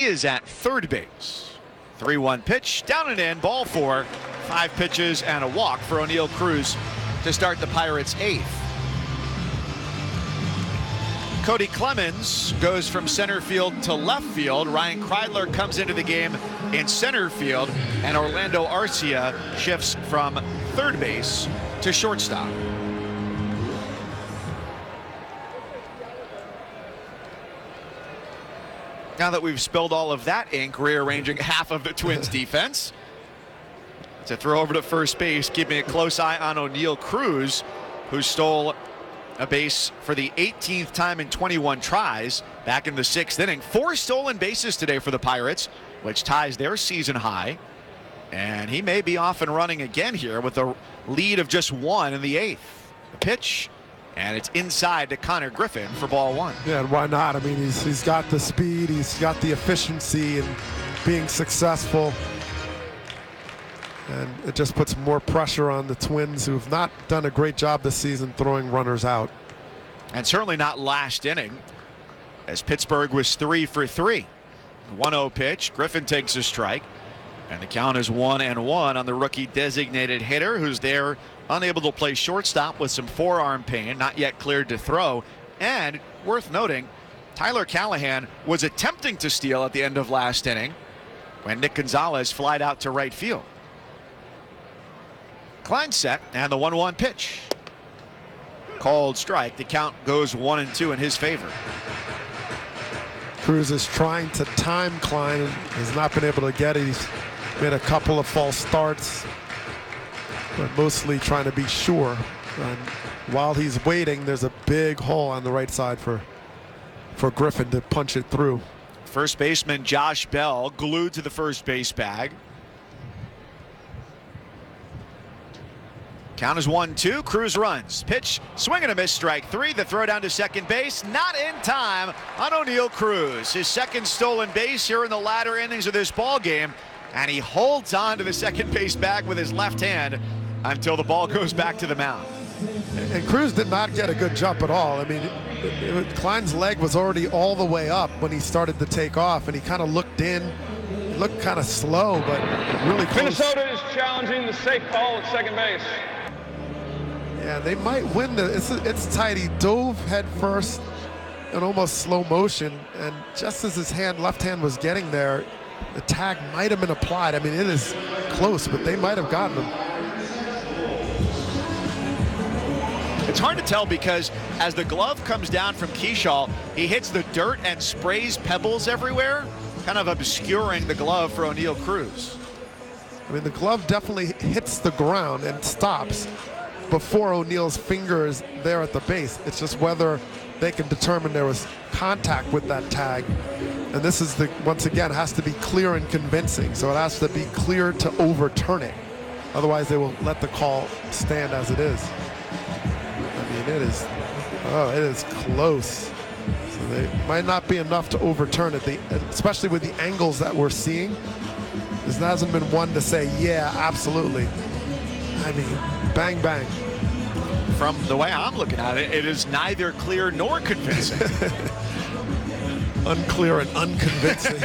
is at third base. 3-1 pitch, down and in, ball four. 5 pitches and a walk for Oneil Cruz to start the Pirates' 8th. Cody Clemens goes from center field to left field. Ryan Kreidler comes into the game in center field, and Orlando Arcia shifts from third base to shortstop. Now that we've spilled all of that ink rearranging half of the Twins defense, to throw over to first base, keeping a close eye on Oneil Cruz, who stole a base for the 18th time in 21 tries back in the 6th inning. 4 stolen bases today for the Pirates, which ties their season high. And he may be off and running again here with a lead of just 1 in the 8th. The pitch, and it's inside to Connor Griffin for ball 1. Yeah, and why not? I mean, he's got the speed, he's got the efficiency and being successful. And it just puts more pressure on the Twins, who have not done a great job this season throwing runners out. And certainly not last inning, as Pittsburgh was 3 for 3. 1-0 pitch, Griffin takes a strike, and the count is 1-1 on the rookie designated hitter, who's there unable to play shortstop with some forearm pain, not yet cleared to throw. And worth noting, Tyler Callahan was attempting to steal at the end of last inning when Nick Gonzalez flied out to right field. Klein set, and the 1-1 pitch. Called strike. The count goes 1-2 in his favor. Cruz is trying to time Klein and has not been able to get it. He's made a couple of false starts, but mostly trying to be sure. And while he's waiting, there's a big hole on the right side for Griffin to punch it through. First baseman Josh Bell glued to the first base bag. Count is 1-2. Cruz runs. Pitch, swing and a miss, strike 3. The throw down to second base, not in time on Oneil Cruz. His second stolen base here in the latter innings of this ball game, and he holds on to the second base bag with his left hand until the ball goes back to the mound. And Cruz did not get a good jump at all. I mean, Klein's leg was already all the way up when he started to take off, and he kind of looked in. Looked kind of slow, but really close. Minnesota is challenging the safe call at second base. Yeah, they might win it's tight. He dove head first in almost slow motion, and just as his left hand was getting there, the tag might have been applied. I mean, it is close, but they might have gotten him. It's hard to tell because as the glove comes down from Keyshaw, he hits the dirt and sprays pebbles everywhere, kind of obscuring the glove for Oneil Cruz. I mean, the glove definitely hits the ground and stops before O'Neill's finger is there at the base. It's just whether they can determine there was contact with that tag. And this is once again, has to be clear and convincing. So it has to be clear to overturn it. Otherwise, they will let the call stand as it is. I mean, it is close. So they might not be enough to overturn it, especially with the angles that we're seeing. There hasn't been one to say, yeah, absolutely. I mean, bang, bang. From the way I'm looking at it, it is neither clear nor convincing. Unclear and unconvincing.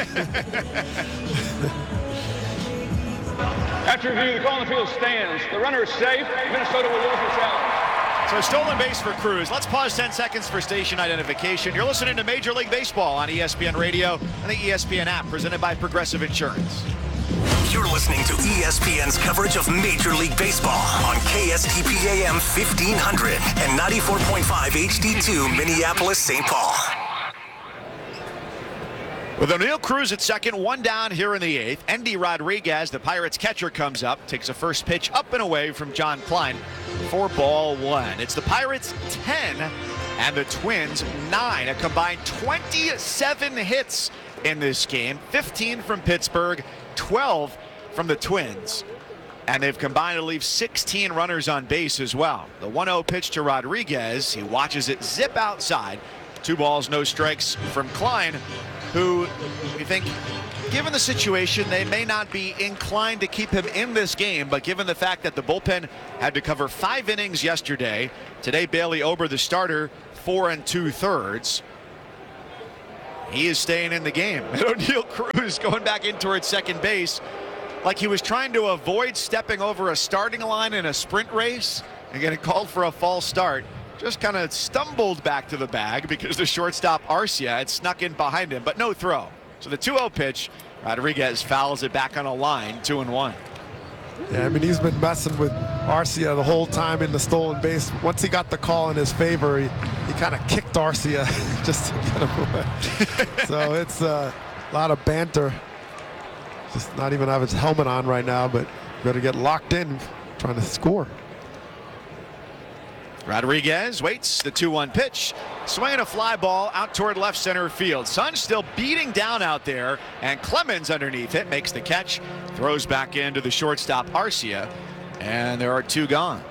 After review, the call on the field stands. The runner is safe. Minnesota will lose the challenge. So stolen base for Cruz. Let's pause 10 seconds for station identification. You're listening to Major League Baseball on ESPN Radio and the ESPN app, presented by Progressive Insurance. You're listening to ESPN's coverage of Major League Baseball on KSTP AM 1500 and 94.5 HD2 Minneapolis, St. Paul. With Oneil Cruz at second, 1 down here in the 8th. Endy Rodriguez, the Pirates catcher, comes up, takes a first pitch up and away from John Klein for ball 1. It's the Pirates 10 and the Twins 9, a combined 27 hits in this game, 15 from Pittsburgh, 12 from the Twins. And they've combined to leave 16 runners on base as well. The 1-0 pitch to Rodriguez. He watches it zip outside. 2 balls, no strikes from Klein, who we think, given the situation, they may not be inclined to keep him in this game. But given the fact that the bullpen had to cover 5 innings yesterday, today Bailey Ober, the starter, 4 2/3. he is staying in the game. And O'Neal Cruz going back in towards second base like he was trying to avoid stepping over a starting line in a sprint race and getting called for a false start. Just kind of stumbled back to the bag because the shortstop Arcia had snuck in behind him, but no throw. So the 2-0 pitch, Rodriguez fouls it back on a line, 2-1. Yeah, I mean, he's been messing with Arcia the whole time in the stolen base. Once he got the call in his favor, he kind of kicked Arcia just to get him away. So it's a lot of banter. Just not even have his helmet on right now, but better get locked in trying to score. Rodriguez waits the 2-1 pitch, swinging a fly ball out toward left center field. Sun still beating down out there, and Clemens underneath it makes the catch, throws back into the shortstop Arcia, and there are 2 gone.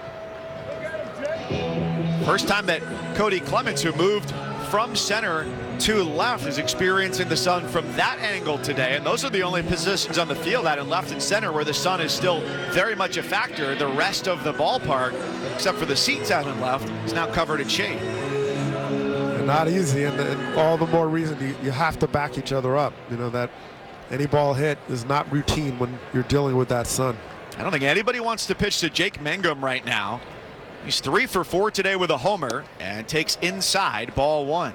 First time that Cody Clemens, who moved from center to left, is experiencing the sun from that angle today, and those are the only positions on the field, out in left and center, where the sun is still very much a factor. The rest of the ballpark, except for the seats out in left, is now covered in shade. And not easy, and all the more reason you have to back each other up. You know that any ball hit is not routine when you're dealing with that sun. I don't think anybody wants to pitch to Jake Mangum right now. He's 3 for 4 today with a homer and takes inside, ball 1.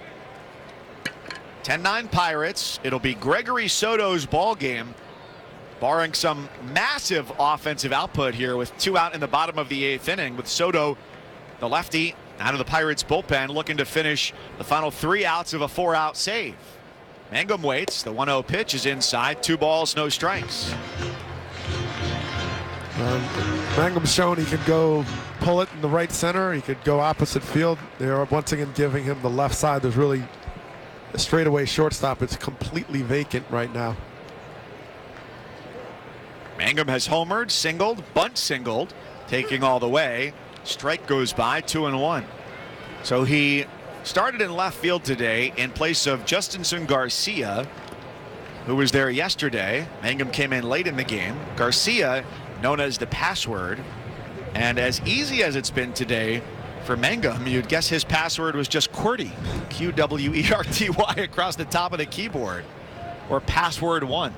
10-9 Pirates. It'll be Gregory Soto's ball game, barring some massive offensive output here with 2 out in the bottom of the 8th inning, with Soto, the lefty, out of the Pirates bullpen, looking to finish the final 3 outs of a 4-out save. Mangum waits. The 1-0 pitch is inside. 2 balls, no strikes. Mangum's shown he could go pull it in the right center. He could go opposite field. They're once again giving him the left side. There's really a straightaway shortstop. It's completely vacant right now. Mangum has homered, singled, bunt singled, taking all the way. Strike goes by, 2-1. So he started in left field today in place of Justinson Garcia, who was there yesterday. Mangum came in late in the game. Garcia, known as the password, and as easy as it's been today for Mangum, you'd guess his password was just QWERTY, Q-W-E-R-T-Y, across the top of the keyboard, or password 1.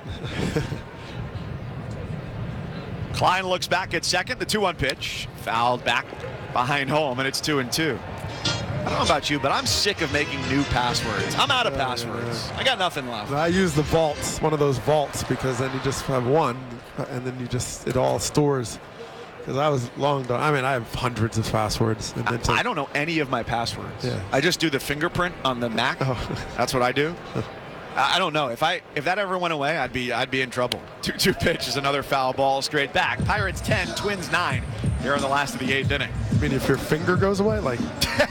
Klein looks back at second. The 2-1 pitch fouled back behind home, and it's 2-2. I don't know about you, but I'm sick of making new passwords. I'm out of passwords. I got nothing left. I use the vaults, one of those vaults, because then you just have one, and then it all stores. Because I was long done. I mean, I have hundreds of passwords. And then I don't know any of my passwords. Yeah. I just do the fingerprint on the Mac. Oh. That's what I do. I don't know. If that ever went away, I'd be in trouble. 2-2 pitch is another foul ball straight back. Pirates 10, Twins 9 here in the last of the 8th inning. I mean, if your finger goes away, like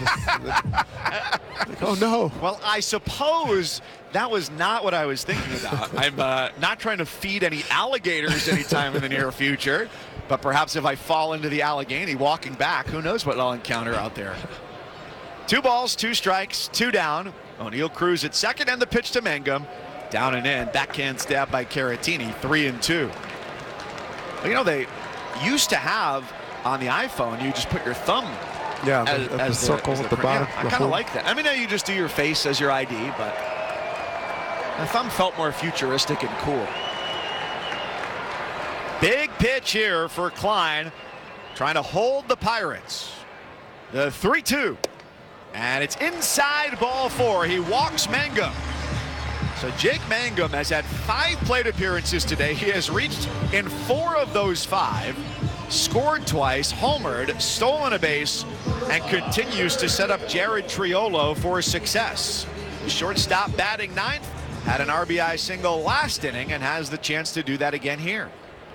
oh no. Well, I suppose that was not what I was thinking about. I'm not trying to feed any alligators anytime in the near future, but perhaps if I fall into the Allegheny walking back, who knows what I'll encounter out there. 2 balls, 2 strikes, 2 down. O'Neal Cruz at second, and the pitch to Mangum. Down and in. Backhand stab by Caratini. 3-2. Well, you know, they used to have on the iPhone, you just put your thumb as the circle at the bottom. Yeah, I kind of like that. I mean, now you just do your face as your ID, but the thumb felt more futuristic and cool. Big pitch here for Klein, trying to hold the Pirates. The 3-2. And it's inside, ball 4. He walks Mangum. So Jake Mangum has had 5 plate appearances today. He has reached in 4 of those 5, scored twice, homered, stolen a base, and continues to set up Jared Triolo for success. Shortstop batting 9th, had an RBI single last inning, and has the chance to do that again here.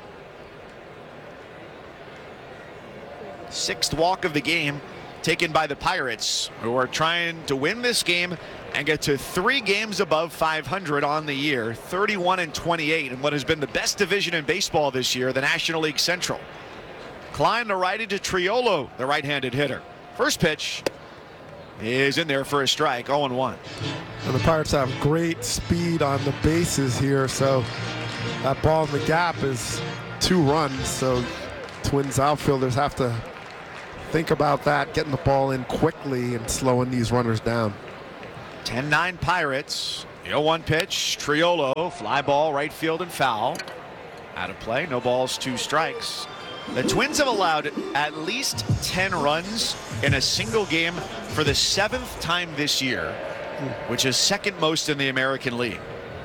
6th walk of the game taken by the Pirates, who are trying to win this game and get to 3 games above 500 on the year, 31-28 in what has been the best division in baseball this year, the National League Central. Klein, the righty, to Triolo, the right-handed hitter. First pitch is in there for a strike, 0-1. And the Pirates have great speed on the bases here, so that ball in the gap is 2 runs, so Twins outfielders have to think about that, getting the ball in quickly and slowing these runners down. 10-9 Pirates. The 0-1 pitch. Triolo, fly ball, right field and foul. Out of play. No balls, 2 strikes. The Twins have allowed at least 10 runs in a single game for the 7th time this year, which is second most in the American League.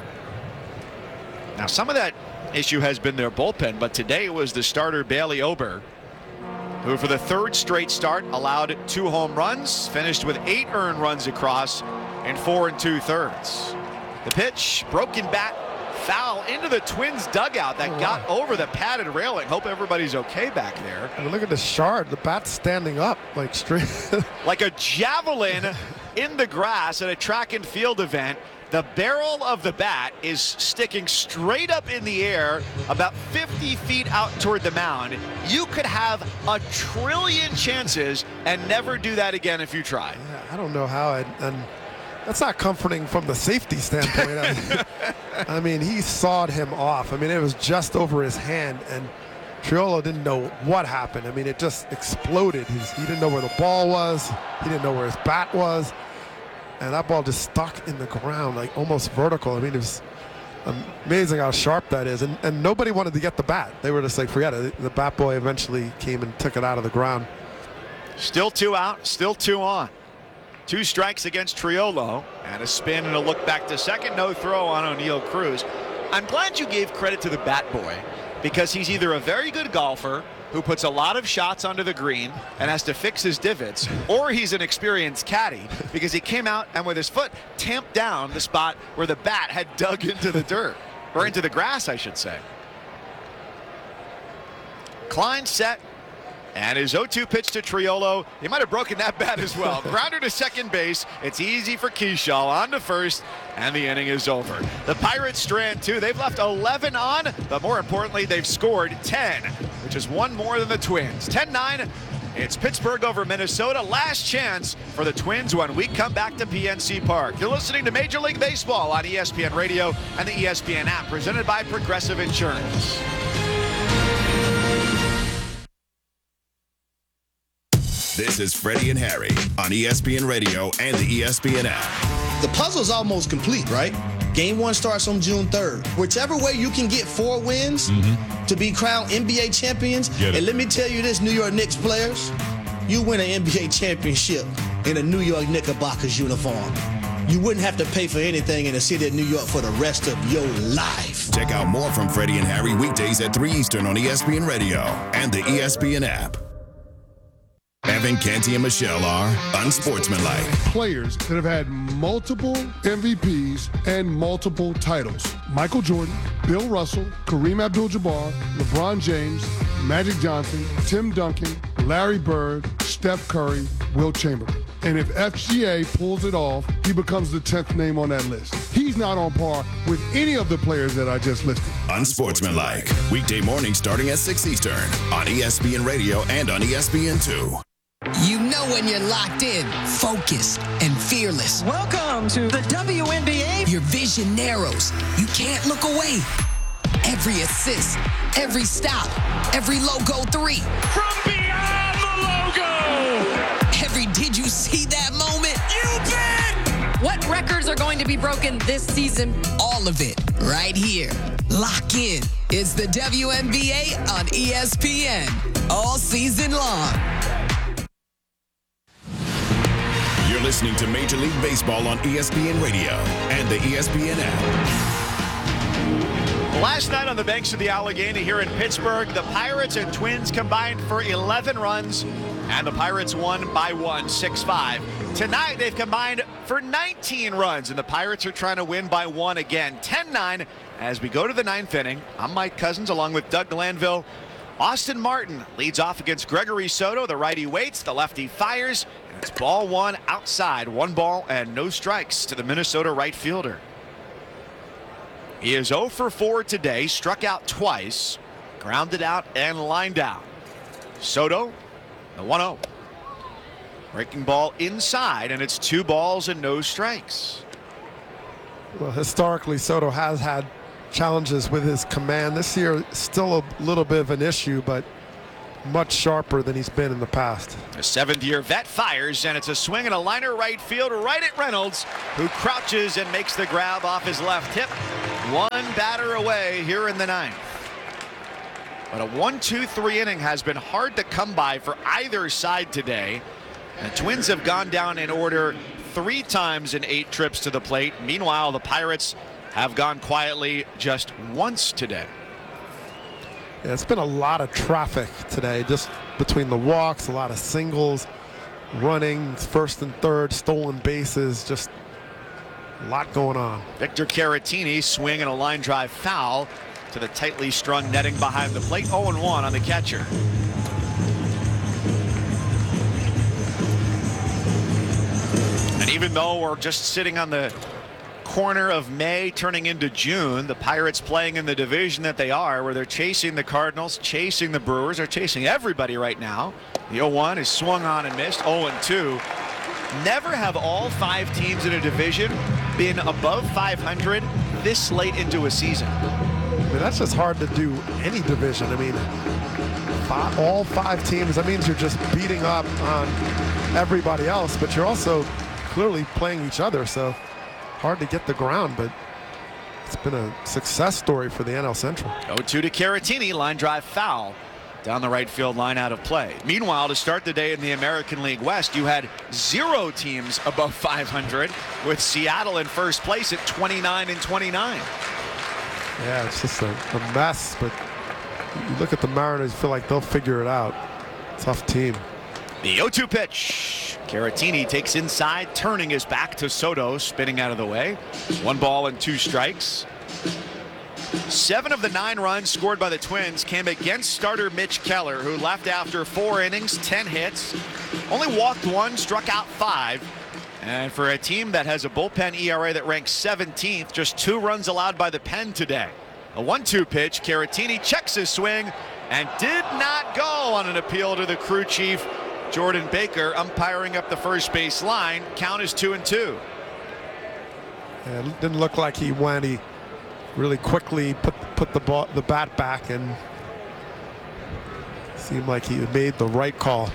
Now, some of that issue has been their bullpen, but today it was the starter Bailey Ober, who for the 3rd straight start allowed 2 home runs, finished with 8 earned runs across in 4 2/3. The pitch, broken bat, foul into the Twins dugout that got over the padded railing. Hope everybody's okay back there. And look at the shard. The bat's standing up like straight. Like a javelin in the grass at a track and field event. The barrel of the bat is sticking straight up in the air about 50 feet out toward the mound. You could have a trillion chances and never do that again if you try. Yeah, I don't know how. And that's not comforting from the safety standpoint. I mean, he sawed him off. I mean, it was just over his hand, and Triolo didn't know what happened. I mean, it just exploded. He didn't know where the ball was. He didn't know where his bat was. And that ball just stuck in the ground, like almost vertical. I mean, it was amazing how sharp that is. And nobody wanted to get the bat. They were just like, forget it. The bat boy eventually came and took it out of the ground. Still 2 out, still 2 on. 2 strikes against Triolo, and a spin and a look back to second. No throw on O'Neill Cruz. I'm glad you gave credit to the bat boy, because he's either a very good golfer who puts a lot of shots under the green and has to fix his divots, or he's an experienced caddy because he came out and with his foot tamped down the spot where the bat had dug into the dirt, or into the grass, I should say. Klein set, and his 0-2 pitch to Triolo. He might have broken that bat as well. Grounder to second base. It's easy for Keyshaw on to first, and the inning is over. The Pirates strand 2. They've left 11 on, but more importantly, they've scored 10, which is 1 more than the Twins. 10-9. It's Pittsburgh over Minnesota. Last chance for the Twins when we come back to PNC Park. You're listening to Major League Baseball on ESPN Radio and the ESPN app, presented by Progressive Insurance. This is Freddie and Harry on ESPN Radio and the ESPN app. The puzzle's almost complete, right? Game 1 starts on June 3rd. Whichever way you can get 4 wins to be crowned NBA champions, and let me tell you this, New York Knicks players, you win an NBA championship in a New York Knickerbockers uniform. You wouldn't have to pay for anything in the city of New York for the rest of your life. Check out more from Freddie and Harry weekdays at 3 Eastern on ESPN Radio and the ESPN app. Evan, Canty, and Michelle are unsportsmanlike. Players that have had multiple MVPs and multiple titles. Michael Jordan, Bill Russell, Kareem Abdul-Jabbar, LeBron James, Magic Johnson, Tim Duncan, Larry Bird, Steph Curry, Wilt Chamberlain. And if FGA pulls it off, he becomes the 10th name on that list. He's not on par with any of the players that I just listed. Unsportsmanlike. Weekday morning starting at 6 Eastern on ESPN Radio and on ESPN2. You know when you're locked in, focused, and fearless. Welcome to the WNBA. Your vision narrows. You can't look away. Every assist, every stop, every logo 3. From beyond the logo. Every did you see that moment? You bet. What records are going to be broken this season? All of it right here. Lock in. It's the WNBA on ESPN all season long. You're listening to Major League Baseball on ESPN Radio and the ESPN app. Last night on the banks of the Allegheny here in Pittsburgh, the Pirates and Twins combined for 11 runs, and the Pirates won by 6-5. Tonight, they've combined for 19 runs, and the Pirates are trying to win by 1 again. 10-9 as we go to the 9th inning. I'm Mike Cousins along with Doug Glanville. Austin Martin leads off against Gregory Soto. The righty waits, the lefty fires. And it's ball 1 outside. 1 ball and no strikes to the Minnesota right fielder. He is 0 for 4 today, struck out twice, grounded out and lined out. Soto, the 1-0. Breaking ball inside, and it's 2 balls and no strikes. Well, historically, Soto has had challenges with his command. This year, still a little bit of an issue, but much sharper than he's been in the past. A 7th-year vet fires, and it's a swing and a liner right field right at Reynolds, who crouches and makes the grab off his left hip. One batter away here in the 9th. But a 1-2-3 inning has been hard to come by for either side today. The Twins have gone down in order 3 times in 8 trips to the plate. Meanwhile, the Pirates have gone quietly just once today. Yeah, it's been a lot of traffic today, just between the walks, a lot of singles, running, first and third, stolen bases, just a lot going on. Victor Caratini swing and a line drive foul to the tightly strung netting behind the plate. 0-1 on the catcher. And even though we're just sitting on the corner of May turning into June, the Pirates playing in the division that they are, where they're chasing the Cardinals, chasing the Brewers, they're chasing everybody right now. The 0-1 is swung on and missed. 0-2. Never have all 5 teams in a division been above 500 this late into a season. I mean, that's just hard to do any division. I mean, all 5 teams, that means you're just beating up on everybody else, but you're also clearly playing each other, so hard to get the ground, but it's been a success story for the NL Central. 0-2 to Caratini, line drive foul down the right field line, out of play. Meanwhile, to start the day in the American League West, you had 0 teams above 500, with Seattle in first place at 29-29. Yeah, it's just a mess, but you look at the Mariners, you feel like they'll figure it out. Tough team. The 0-2 pitch. Caratini takes inside, turning his back to Soto, spinning out of the way. 1 ball and 2 strikes. 7 of the 9 runs scored by the Twins came against starter Mitch Keller, who left after 4 innings, 10 hits, only walked 1, struck out 5. And for a team that has a bullpen ERA that ranks 17th, just 2 runs allowed by the pen today. A 1-2 pitch. Caratini checks his swing and did not go on an appeal to the crew chief, Jordan Baker, umpiring up the first base line. Count is 2-2. Yeah, it didn't look like he went. He really quickly put the bat back, and seemed like he made the right call.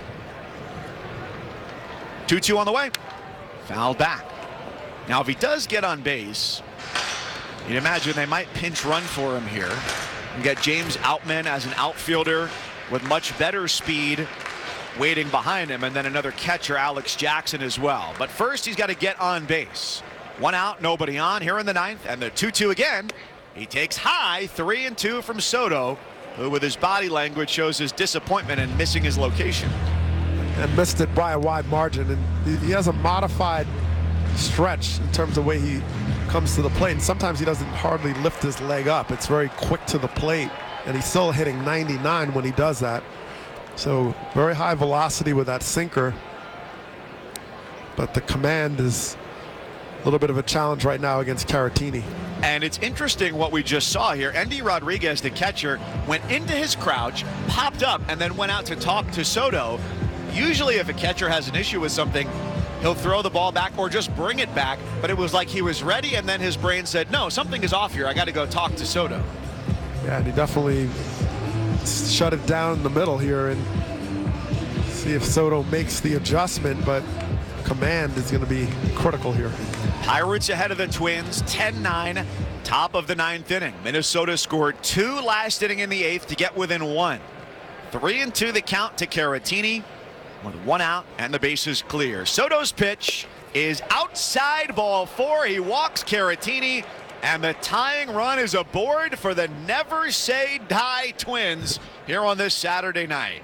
2-2 on the way. Fouled back. Now, if he does get on base, you'd imagine they might pinch run for him here. You get James Outman as an outfielder with much better speed waiting behind him, and then another catcher, Alex Jackson, as well. But first, he's got to get on base. 1 out, nobody on here in the 9th, and the 2-2 again. He takes high, 3-2 from Soto, who with his body language shows his disappointment in missing his location. And missed it by a wide margin, and he has a modified stretch in terms of the way he comes to the plate, and sometimes he doesn't hardly lift his leg up. It's very quick to the plate, and he's still hitting 99 when he does that. So very high velocity with that sinker, but the command is a little bit of a challenge right now against Caratini. And it's interesting what we just saw here. Endy Rodriguez, the catcher, went into his crouch, popped up, and then went out to talk to Soto. Usually if a catcher has an issue with something, he'll throw the ball back or just bring it back, but it was like he was ready, and then his brain said, no, something is off here. I got to go talk to Soto. Yeah, and he definitely shut it down in the middle here and see if Soto makes the adjustment, but command is going to be critical here. Pirates ahead of the Twins, 10-9, top of the 9th inning. Minnesota scored 2 last inning in the 8th to get within 1. 3-2 the count to Caratini with 1 out and the bases clear. Soto's pitch is outside, ball 4. He walks Caratini, and the tying run is aboard for the Never Say Die Twins here on this Saturday night.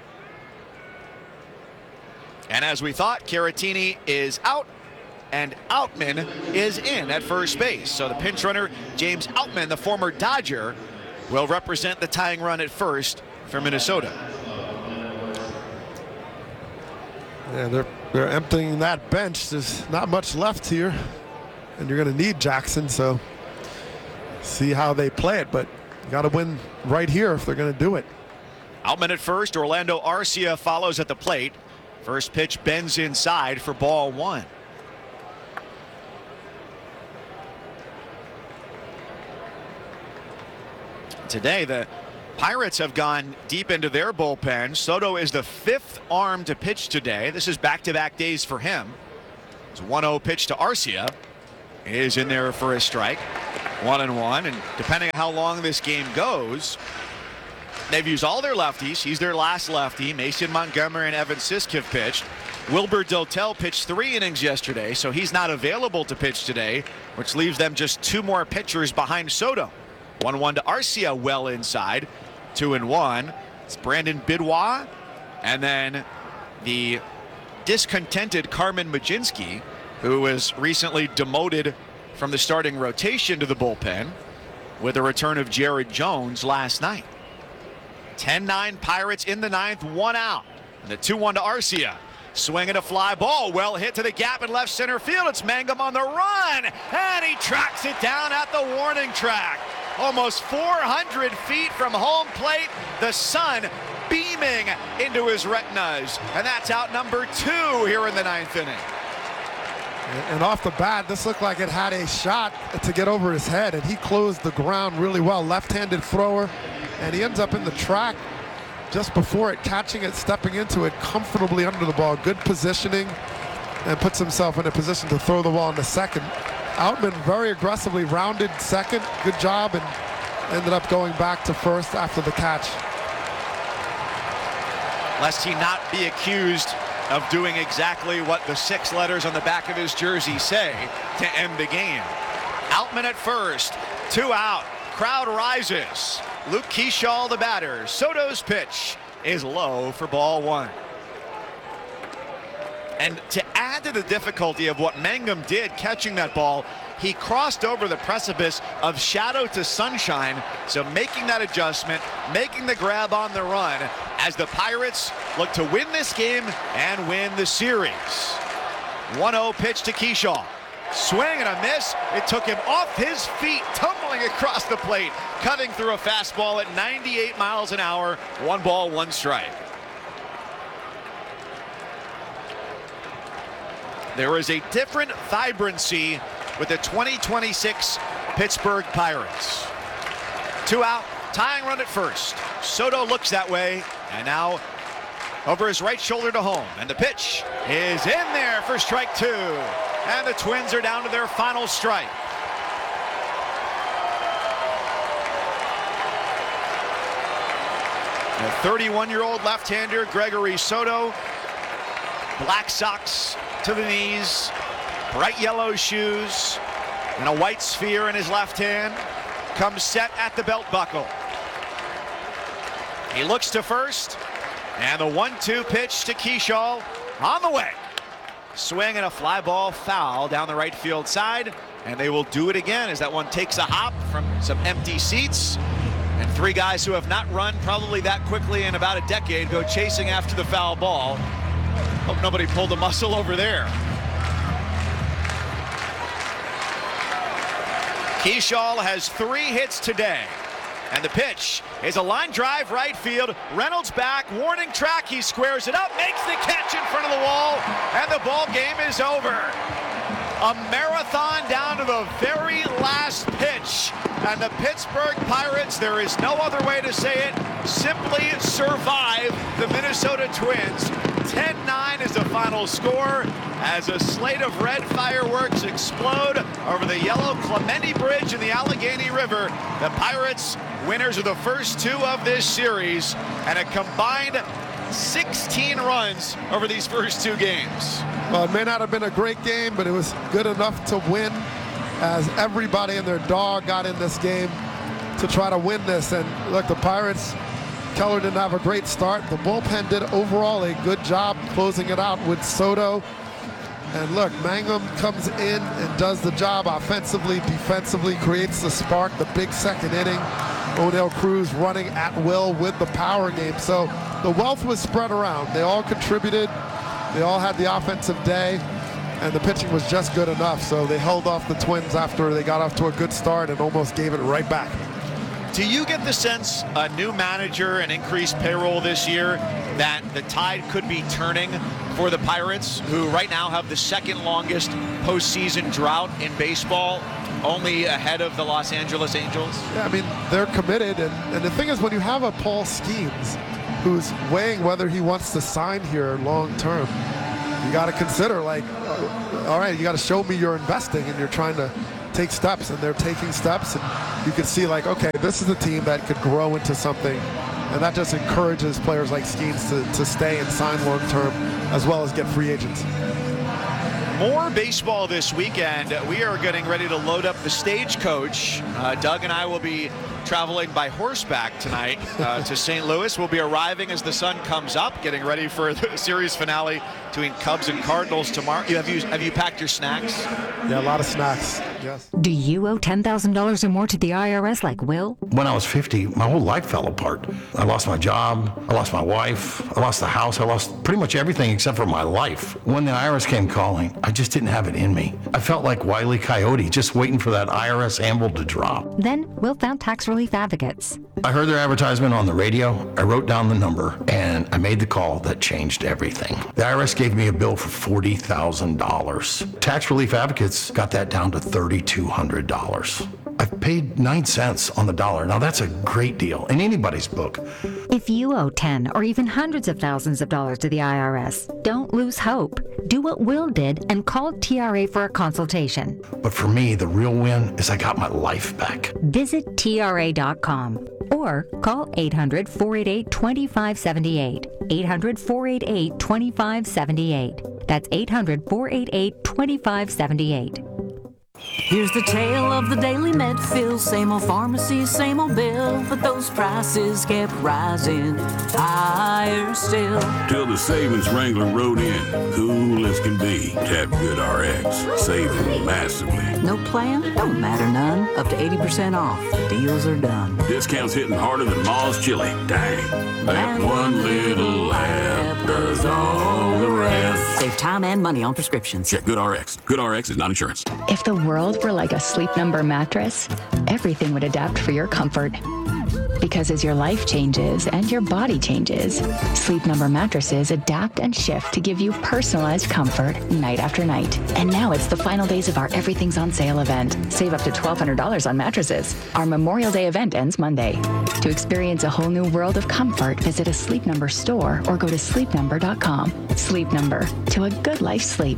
And as we thought, Caratini is out, and Outman is in at first base. So the pinch runner, James Outman, the former Dodger, will represent the tying run at first for Minnesota. Yeah, they're emptying that bench. There's not much left here, and you're going to need Jackson, so see how they play it, but you got to win right here if they're going to do it. Outman at first. Orlando Arcia follows at the plate. First pitch bends inside for ball 1. Today, the Pirates have gone deep into their bullpen. Soto is the 5th arm to pitch today. This is back-to-back days for him. It's a 1-0 pitch to Arcia. Is in there for a strike. 1-1, and depending on how long this game goes, they've used all their lefties. He's their last lefty. Mason Montgomery and Evan Sisk have pitched. Wilbur Dotel pitched 3 innings yesterday, so he's not available to pitch today, which leaves them just 2 more pitchers behind Soto. 1-1 to Arcia, well inside. 2-1. It's Brandon Bidwaa, and then the discontented Carmen Mlodzinski, who was recently demoted from the starting rotation to the bullpen with the return of Jared Jones last night. 10-9 Pirates in the 9th, 1 out. And the 2-1 to Arcia. Swinging a fly ball, well hit to the gap in left center field. It's Mangum on the run, and he tracks it down at the warning track. Almost 400 feet from home plate, the sun beaming into his retinas, and that's out number 2 here in the 9th inning. And off the bat, this looked like it had a shot to get over his head, and he closed the ground really well. Left-handed thrower, and he ends up in the track just before it, catching it, stepping into it comfortably under the ball. Good positioning, and puts himself in a position to throw the ball into second. Outman very aggressively rounded second. Good job, and ended up going back to first after the catch. Lest he not be accused of doing exactly what the 6 letters on the back of his jersey say to end the game. Outman at first, 2 out. Crowd rises. Luke Kershaw, the batter. Soto's pitch is low for ball 1. And to add to the difficulty of what Mangum did catching that ball, he crossed over the precipice of shadow to sunshine. So making that adjustment, making the grab on the run as the Pirates look to win this game and win the series. 1-0 pitch to Kershaw. Swing and a miss. It took him off his feet, tumbling across the plate, cutting through a fastball at 98 miles an hour. 1 ball, 1 strike. There is a different vibrancy with the 2026 Pittsburgh Pirates. 2 out, tying run at first. Soto looks that way, and now over his right shoulder to home. And the pitch is in there for strike 2. And the Twins are down to their final strike. The 31-year-old left-hander Gregory Soto, black socks to the knees, bright yellow shoes, and a white sphere in his left hand, comes set at the belt buckle. He looks to first, and the 1-2 pitch to Kershaw on the way. Swing and a fly ball foul down the right field side, and they will do it again as that one takes a hop from some empty seats. And 3 guys who have not run probably that quickly in about a decade go chasing after the foul ball. Hope nobody pulled a muscle over there. Kershaw has 3 hits today. And the pitch is a line drive right field. Reynolds back, warning track. He squares it up, makes the catch in front of the wall, and the ball game is over. A marathon down to the very last pitch. And the Pittsburgh Pirates, there is no other way to say it, simply survive the Minnesota Twins. 10-9 is the final score as a slate of red fireworks explode over the yellow Clemente Bridge in the Allegheny River. The Pirates, winners of the first 2 of this series, and a combined 16 runs over these first 2 games. Well, it may not have been a great game, but it was good enough to win, as everybody and their dog got in this game to try to win this. And look, the Pirates, Keller didn't have a great start. The bullpen did overall a good job closing it out with Soto. And look, Mangum comes in and does the job offensively, defensively, creates the spark, the big second inning. O'Neill Cruz running at will with the power game. So the wealth was spread around. They all contributed. They all had the offensive day, and the pitching was just good enough. So they held off the Twins after they got off to a good start and almost gave it right back. Do you get the sense, a new manager and increased payroll this year, that the tide could be turning for the Pirates, who right now have the 2nd longest postseason drought in baseball? only ahead of the Los Angeles Angels? Yeah, I mean, they're committed. And the thing is, when you have a Paul Skeens who's weighing whether he wants to sign here long term, you got to consider, like, all right, you got to show me you're investing and you're trying to take steps, and they're taking steps. And you can see, like, okay, this is a team that could grow into something. And that just encourages players like Skeens to stay and sign long term, as well as get free agents. More baseball this weekend. We are getting ready to load up the stagecoach. Doug and I will be traveling by horseback tonight to St. Louis. We'll be arriving as the sun comes up, getting ready for the series finale between Cubs and Cardinals tomorrow. Have you packed your snacks? Yeah, a lot of snacks, yes. Do you owe $10,000 or more to the IRS like Will? When I was 50, my whole life fell apart. I lost my job, I lost my wife, I lost the house, I lost pretty much everything except for my life. When the IRS came calling, I just didn't have it in me. I felt like Wile E. Coyote, just waiting for that IRS anvil to drop. Then Will found Tax Relief Advocates. I heard their advertisement on the radio, I wrote down the number, and I made the call that changed everything. The IRS gave me a bill for $40,000. Tax Relief Advocates got that down to $3,200. I've paid 9 cents on the dollar. Now that's a great deal in anybody's book. If you owe 10 or even hundreds of thousands of dollars to the IRS, don't lose hope. Do what Will did and call TRA for a consultation. But for me, the real win is I got my life back. Visit TRA.com or call 800-488-2578. 800-488-2578. That's 800-488-2578. Here's the tale of the Daily Medfield. Same old pharmacy, same old bill, but those prices kept rising higher still. Till the savings wrangler rode in, cool as can be. Tap GoodRx, saving massively. No plan? Don't matter none. Up to 80% off. Deals are done. Discounts hitting harder than Ma's chili. Dang, that one little app does all the rest. Save time and money on prescriptions. Check GoodRx. GoodRx is not insurance. If the world were like a Sleep Number mattress, everything would adapt for your comfort. Because as your life changes and your body changes, Sleep Number mattresses adapt and shift to give you personalized comfort night after night. And now it's the final days of our Everything's on Sale event. Save up to $1,200 on mattresses. Our Memorial Day event ends Monday. To experience a whole new world of comfort, visit a Sleep Number store or go to sleepnumber.com. Sleep Number, to a good life sleep.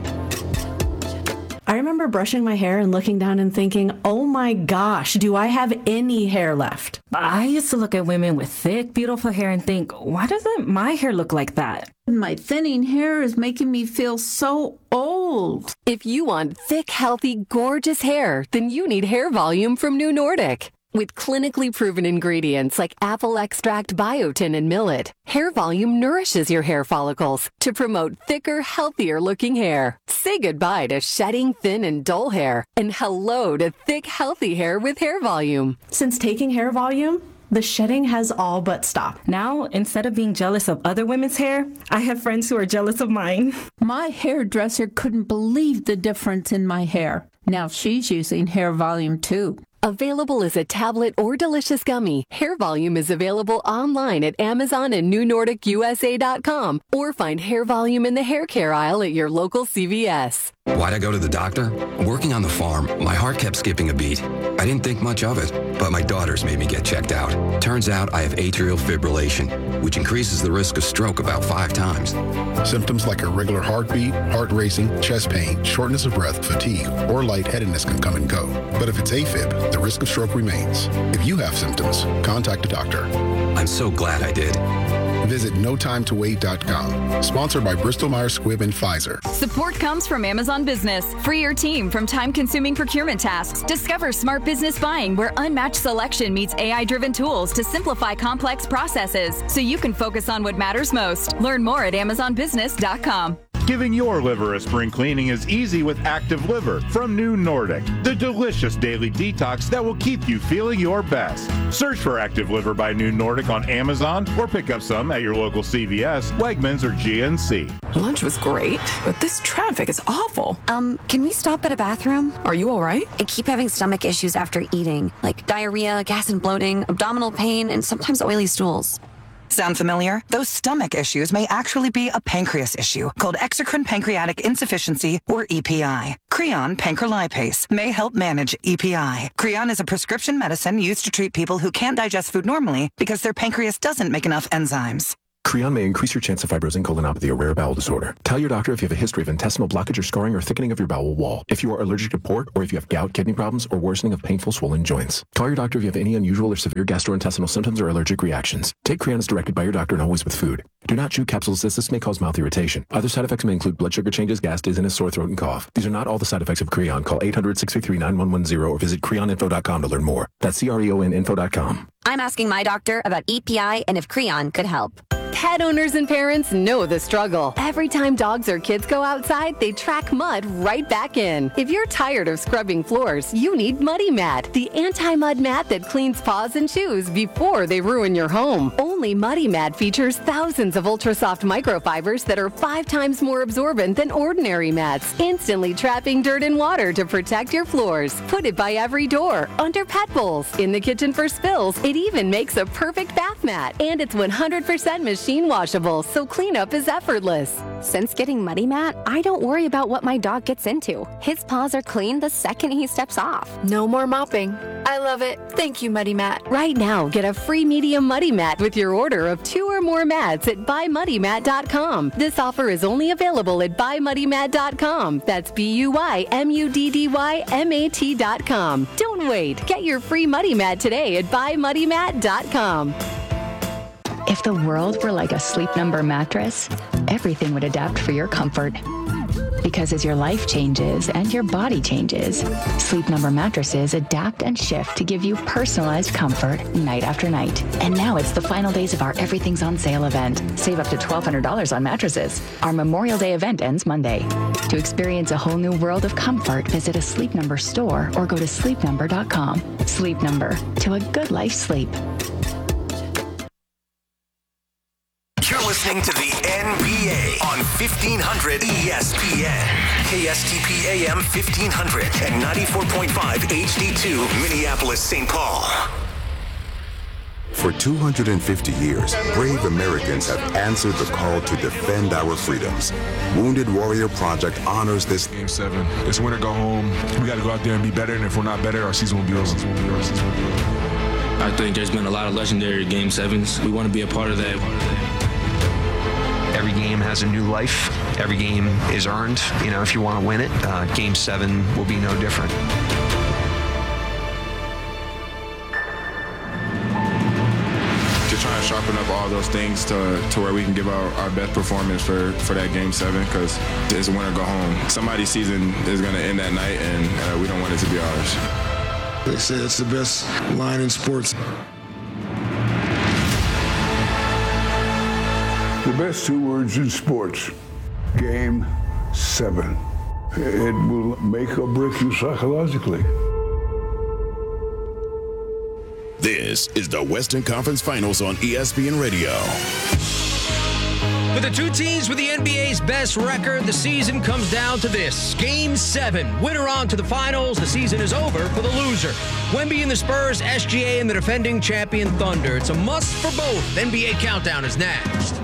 I remember brushing my hair and looking down and thinking, oh my gosh, do I have any hair left? I used to look at women with thick, beautiful hair and think, why doesn't my hair look like that? My thinning hair is making me feel so old. If you want thick, healthy, gorgeous hair, then you need Hair Volume from New Nordic. With clinically proven ingredients like apple extract, biotin, and millet, Hair Volume nourishes your hair follicles to promote thicker, healthier-looking hair. Say goodbye to shedding, thin, and dull hair, and hello to thick, healthy hair with Hair Volume. Since taking Hair Volume, the shedding has all but stopped. Now, instead of being jealous of other women's hair, I have friends who are jealous of mine. My hairdresser couldn't believe the difference in my hair. Now she's using Hair Volume too. Available as a tablet or delicious gummy, Hair Volume is available online at Amazon and NewNordicUSA.com, or find Hair Volume in the hair care aisle at your local CVS. Why'd I go to the doctor? Working on the farm, my heart kept skipping a beat. I didn't think much of it, but my daughters made me get checked out. Turns out I have atrial fibrillation, which increases the risk of stroke about 5 times. Symptoms like irregular heartbeat, heart racing, chest pain, shortness of breath, fatigue, or lightheadedness can come and go. But if it's AFib, the risk of stroke remains. If you have symptoms, contact a doctor. I'm so glad I did. Visit NoTimeToWait.com. Sponsored by Bristol-Myers Squibb and Pfizer. Support comes from Amazon Business. Free your team from time-consuming procurement tasks. Discover smart business buying where unmatched selection meets AI-driven tools to simplify complex processes so you can focus on what matters most. Learn more at AmazonBusiness.com. Giving your liver a spring cleaning is easy with Active Liver from New Nordic, the delicious daily detox that will keep you feeling your best. Search for Active Liver by New Nordic on Amazon or pick up some at your local CVS, Wegmans, or GNC. Lunch was great, but this traffic is awful. Can we stop at a bathroom? Are you all right? I keep having stomach issues after eating, like diarrhea, gas and bloating, abdominal pain, and sometimes oily stools. Sound familiar? Those stomach issues may actually be a pancreas issue called exocrine pancreatic insufficiency, or EPI. Creon Pancrelipase may help manage EPI. Creon is a prescription medicine used to treat people who can't digest food normally because their pancreas doesn't make enough enzymes. Creon may increase your chance of fibrosing colonopathy, a rare bowel disorder. Tell your doctor if you have a history of intestinal blockage or scarring or thickening of your bowel wall, if you are allergic to pork, or if you have gout, kidney problems, or worsening of painful swollen joints. Call your doctor if you have any unusual or severe gastrointestinal symptoms or allergic reactions. Take Creon as directed by your doctor and always with food. Do not chew capsules as this may cause mouth irritation. Other side effects may include blood sugar changes, gas, dizziness, sore throat, and cough. These are not all the side effects of Creon. Call 800-633-9110 or visit creoninfo.com to learn more. That's CREONinfo.com. I'm asking my doctor about EPI and if Creon could help. Pet owners and parents know the struggle. Every time dogs or kids go outside, they track mud right back in. If you're tired of scrubbing floors, you need Muddy Mat, the anti-mud mat that cleans paws and shoes before they ruin your home. Only Muddy Mat features thousands of ultra-soft microfibers that are 5 times more absorbent than ordinary mats, instantly trapping dirt and water to protect your floors. Put it by every door, under pet bowls, in the kitchen for spills. It even makes a perfect bath mat, and it's 100% machine washable, so cleanup is effortless. Since getting Muddy Mat, I don't worry about what my dog gets into. His paws are clean the second he steps off. No more mopping. I love it. Thank you, Muddy Mat. Right now, get a free medium Muddy Mat with your order of 2 or more mats at buymuddymat.com. This offer is only available at buymuddymat.com. That's BUYMUDDYMAT.com. Don't wait. Get your free Muddy Mat today at buymuddymat.com. If the world were like a Sleep Number mattress, everything would adapt for your comfort. Because as your life changes and your body changes, Sleep Number mattresses adapt and shift to give you personalized comfort night after night. And now it's the final days of our Everything's on Sale event. Save up to $1,200 on mattresses. Our Memorial Day event ends Monday. To experience a whole new world of comfort, visit a Sleep Number store or go to sleepnumber.com. Sleep Number, to a good life sleep. You're listening to the NBA on 1500 ESPN, KSTP AM 1500 and 94.5 HD2 Minneapolis, St. Paul. For 250 years, brave Americans have answered the call to defend our freedoms. Wounded Warrior Project honors this. Game 7. It's win or go home. We got to go out there and be better, and if we're not better, our season will be over. I think there's been a lot of legendary Game 7s. We want to be a part of that. Every game has a new life. Every game is earned. You know, if you want to win it, Game 7 will be no different. To try and sharpen up all those things to where we can give our best performance for that Game 7, because it's a win or go home. Somebody's season is going to end that night, and we don't want it to be ours. They say it's the best line in sports. The best 2 words in sports, Game 7. It will make or break you psychologically. This is the Western Conference Finals on ESPN Radio. For the 2 teams with the NBA's best record, the season comes down to this. Game 7. Winner on to the finals. The season is over for the loser. Wemby and the Spurs, SGA and the defending champion Thunder. It's a must for both. NBA Countdown is next.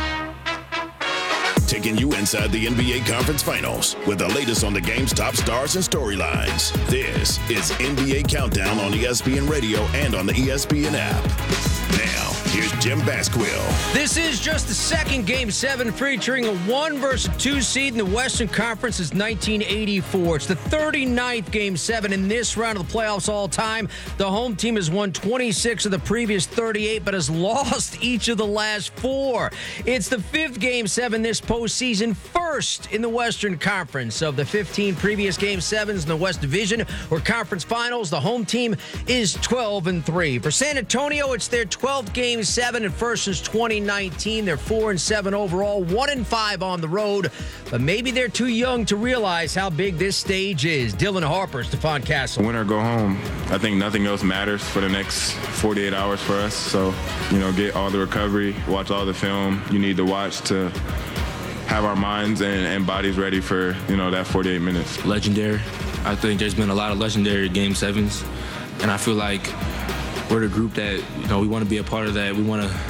Taking you inside the NBA Conference Finals with the latest on the game's top stars and storylines. This is NBA Countdown on ESPN Radio and on the ESPN app. Now, here's Jim Basquill. This is just the second Game 7 featuring a 1 versus 2 seed in the Western Conference since 1984. It's the 39th Game 7 in this round of the playoffs all time. The home team has won 26 of the previous 38, but has lost each of the last 4. It's the 5th Game 7 this postseason, first in the Western Conference. Of the 15 previous Game 7s in the West Division or Conference Finals, the home team is 12-3. For San Antonio, it's their 12th Game 7 and first since 2019. They're 4-7 overall, 1-5 on the road. But maybe they're too young to realize how big this stage is. Dylan Harper, Stephon Castle. Win or go home. I think nothing else matters for the next 48 hours for us. So, get all the recovery, watch all the film you need to watch to have our minds and bodies ready for, that 48 minutes. Legendary. I think there's been a lot of legendary Game 7s. And I feel like we're the group that, we want to be a part of that. We want to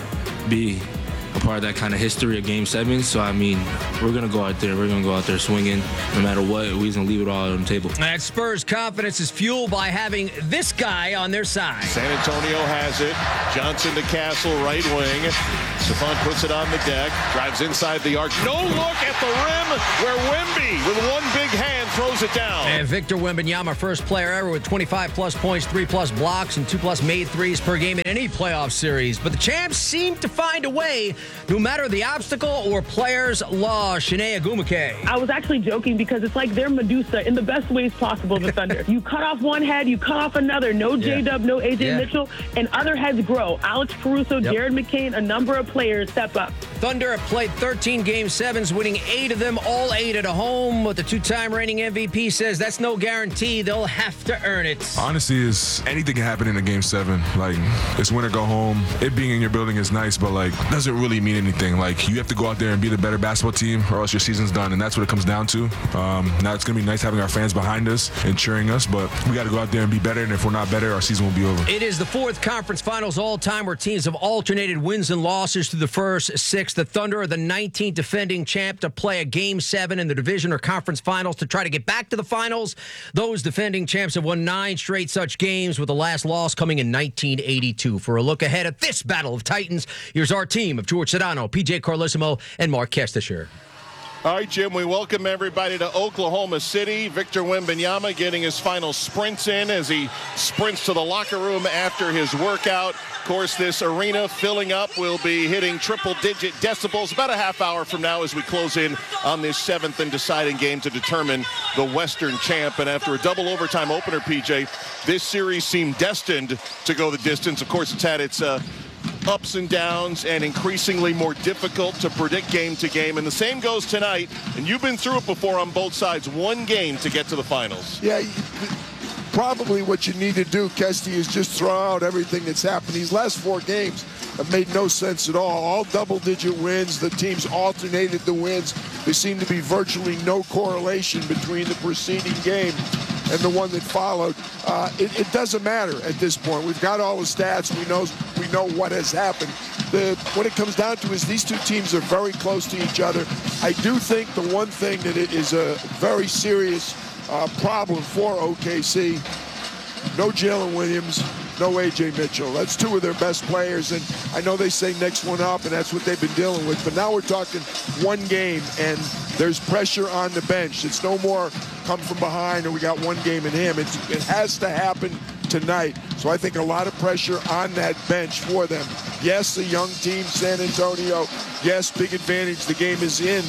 be a part of that kind of history of Game 7. So, I mean, we're going to go out there. We're going to go out there swinging. No matter what, we're going to leave it all on the table. That Spurs confidence is fueled by having this guy on their side. San Antonio has it. Johnson to Castle, right wing. Stephon puts it on the deck. Drives inside the arc. No look at the rim where Wemby, with one big hand, throws it down. And Victor Wembanyama, first player ever with 25-plus points, 3-plus blocks, and 2-plus made threes per game in any playoff series. But the champs seem to find a way, no matter the obstacle or player's law. Shanae Agumake. I was actually joking because it's like they're Medusa in the best ways possible, the Thunder. You cut off one head, you cut off another. No J-Dub, no A.J. Mitchell, and other heads grow. Alex Caruso, Jared McCain, a number of players step up. Thunder have played 13 Game 7s, winning 8 of them, all 8 at home. But the two-time reigning MVP says that's no guarantee. They'll have to earn it. Honestly, anything can happen in a Game 7. Like, it's win or go home. It being in your building is nice, but, like, doesn't really mean anything. Like, you have to go out there and be the better basketball team or else your season's done, and that's what it comes down to. Now it's going to be nice having our fans behind us and cheering us, but we got to go out there and be better, and if we're not better, our season will be over. It is the 4th conference finals all-time where teams have alternated wins and losses through the first 6. The Thunder are the 19th defending champ to play a Game 7 in the division or conference finals to try to get back to the finals. Those defending champs have won 9 straight such games, with the last loss coming in 1982. For a look ahead at this Battle of Titans, here's our team of George Sedano, PJ Carlissimo, and Mark Kestisher. All right, Jim, we welcome everybody to Oklahoma City. Victor Wembanyama getting his final sprints in as he sprints to the locker room after his workout. Of course, this arena filling up will be hitting triple-digit decibels about a half hour from now as we close in on this 7th and deciding game to determine the Western champ. And after a double overtime opener, PJ, this series seemed destined to go the distance. Of course, it's had its ups and downs and increasingly more difficult to predict game to game. And the same goes tonight. And you've been through it before on both sides. One game to get to the finals. Yeah, probably what you need to do, Kesty, is just throw out everything that's happened. These last 4 games have made no sense at all double-digit wins. The teams alternated the wins. There seemed to be virtually no correlation between the preceding game and the one that followed. It doesn't matter at this point. We've got all the stats. We know what has happened. What it comes down to is these two teams are very close to each other. I do think the one thing that it is a very serious problem for OKC, no Jalen Williams, no A.J. Mitchell. That's 2 of their best players, and I know they say next one up, and that's what they've been dealing with. But now we're talking one game, and there's pressure on the bench. It's no more come from behind, or we got one game in him. It has to happen tonight. So I think a lot of pressure on that bench for them. Yes, a young team, San Antonio. Yes, big advantage. The game is in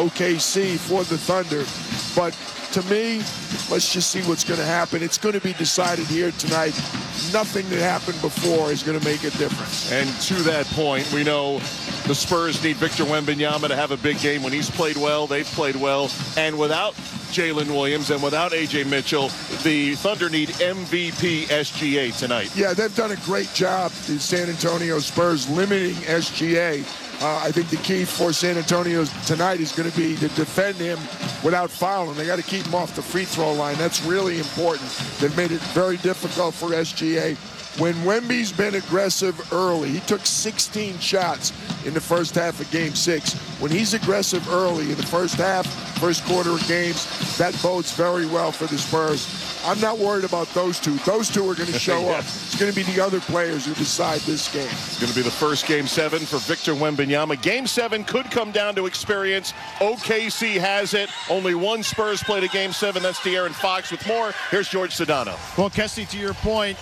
OKC for the Thunder. But to me, let's just see what's going to happen. It's going to be decided here tonight. Nothing that happened before is going to make a difference. And to that point, we know the Spurs need Victor Wembanyama to have a big game. When he's played well, they've played well. And without Jalen Williams and without A.J. Mitchell, the Thunder need MVP SGA tonight. Yeah, they've done a great job, the San Antonio Spurs, limiting SGA. I think the key for San Antonio tonight is going to be to defend him without fouling. They got to keep him off the free throw line. That's really important. They've made it very difficult for SGA. When Wemby's been aggressive early, he took 16 shots in the first half of Game 6. When he's aggressive early in the first half, first quarter of games, that bodes very well for the Spurs. I'm not worried about those 2. Those 2 are going to show up. It's going to be the other players who decide this game. It's going to be the first Game 7 for Victor Wembanyama. Game 7 could come down to experience. OKC has it. Only one Spurs played a Game 7. That's De'Aaron Fox. With more, here's George Sedano. Well, Kesty, to your point,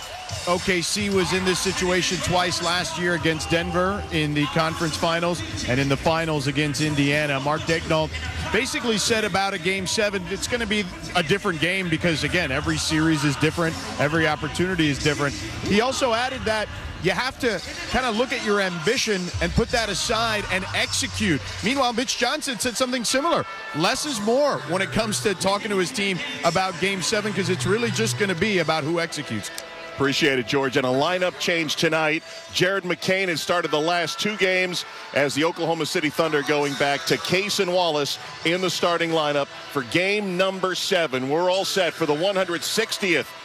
OKC was in this situation twice last year against Denver in the conference finals and in the finals against Indiana. Mark Daigneault basically said about a Game 7, it's going to be a different game because, again, every series is different. Every opportunity is different. He also added that you have to kind of look at your ambition and put that aside and execute. Meanwhile, Mitch Johnson said something similar. Less is more when it comes to talking to his team about Game 7 because it's really just going to be about who executes. Appreciate it, George. And a lineup change tonight. Jared McCain has started the last 2 games as the Oklahoma City Thunder going back to Cason Wallace in the starting lineup for game number 7. We're all set for the 160th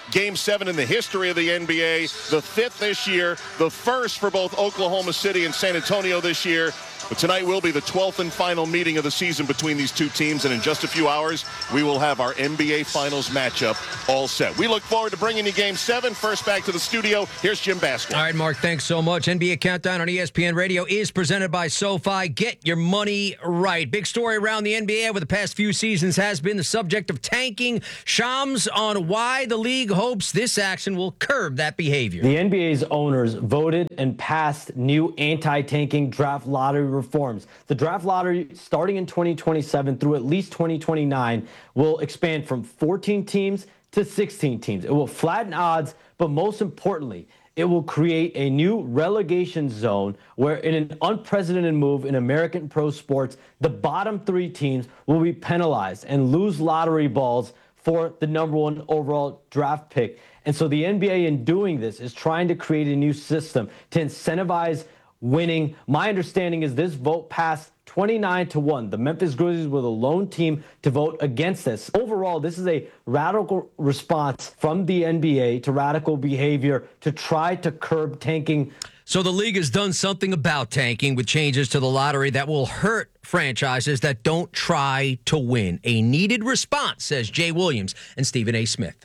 Game 7 in the history of the NBA, the 5th this year, the first for both Oklahoma City and San Antonio this year. But tonight will be the 12th and final meeting of the season between these two teams, and in just a few hours, we will have our NBA Finals matchup all set. We look forward to bringing you Game 7. First back to the studio, here's Jim Baskin. All right, Mark, thanks so much. NBA Countdown on ESPN Radio is presented by SoFi. Get your money right. Big story around the NBA over the past few seasons has been the subject of tanking. Shams on why the league hopes this action will curb that behavior. The NBA's owners voted and passed new anti-tanking draft lottery reforms. The draft lottery, starting in 2027 through at least 2029, will expand from 14 teams to 16 teams. It will flatten odds, but most importantly, it will create a new relegation zone where, in an unprecedented move in American pro sports, the bottom 3 teams will be penalized and lose lottery balls for the number 1 overall draft pick. And so the NBA, in doing this, is trying to create a new system to incentivize winning. My understanding is this vote passed 29-1. The Memphis Grizzlies were the lone team to vote against this. Overall, this is a radical response from the NBA to radical behavior to try to curb tanking. So the league has done something about tanking with changes to the lottery that will hurt franchises that don't try to win. A needed response, says Jay Williams and Stephen A. Smith.